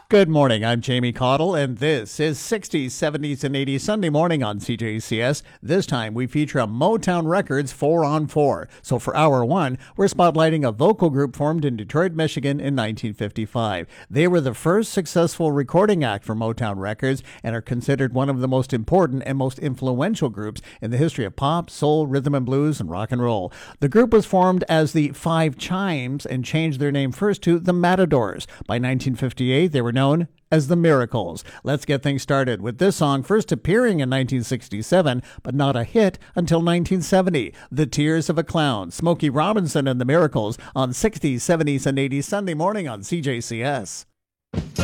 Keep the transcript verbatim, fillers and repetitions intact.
Good morning. I'm Jamie Cottle, and this is sixties, seventies, and eighties Sunday morning on C J C S. This time, we feature a Motown Records four on four. So for hour one, we're spotlighting a vocal group formed in Detroit, Michigan in nineteen fifty-five. They were the first successful recording act for Motown Records and are considered one of the most important and most influential groups in the history of pop, soul, rhythm and blues, and rock and roll. The group was formed as the Five Chimes and changed their name first to the Matadors. By nineteen fifty-eight, they were known as the Miracles. Let's get things started with this song first appearing in nineteen sixty-seven, but not a hit until nineteen seventy. The Tears of a Clown, Smokey Robinson and the Miracles on sixties, seventies, and eighties Sunday morning on C J C S.